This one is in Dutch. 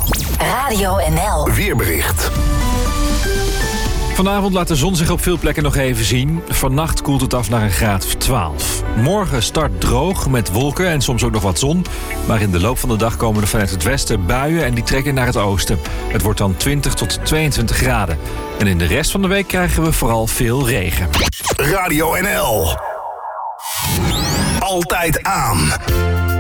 Radio NL. Weerbericht. Vanavond laat de zon zich op veel plekken nog even zien. Vannacht koelt het af naar een graad of 12. Morgen start droog met wolken en soms ook nog wat zon. Maar in de loop van de dag komen er vanuit het westen buien en die trekken naar het oosten. Het wordt dan 20 tot 22 graden. En in de rest van de week krijgen we vooral veel regen. Radio NL. Altijd aan.